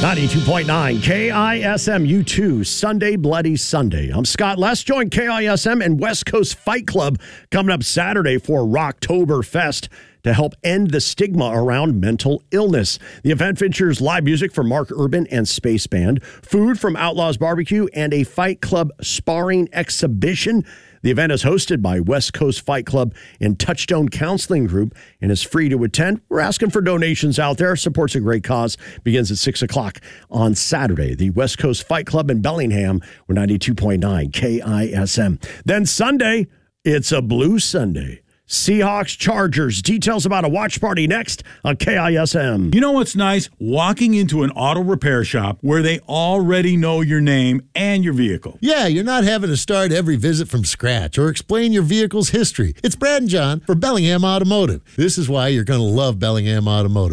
92.9 KISM U2 Sunday Bloody Sunday. I'm Scott Les. Join KISM and West Coast Fight Club coming up Saturday for Rocktoberfest to help end the stigma around mental illness. The event features live music from Mark Urban and Space Band, food from Outlaws Barbecue, and a Fight Club sparring exhibition. The event is hosted by West Coast Fight Club and Touchstone Counseling Group and is free to attend. We're asking for donations out there. Supports a great cause. Begins at 6 o'clock on Saturday. The West Coast Fight Club in Bellingham. We're 92.9 KISM. Then Sunday, it's a Blue Sunday. Seahawks, Chargers. Details about a watch party next on KISM. You know what's nice? Walking into an auto repair shop where they already know your name and your vehicle. Yeah, you're not having to start every visit from scratch or explain your vehicle's history. It's Brad and John for Bellingham Automotive. This is why you're going to love Bellingham Automotive.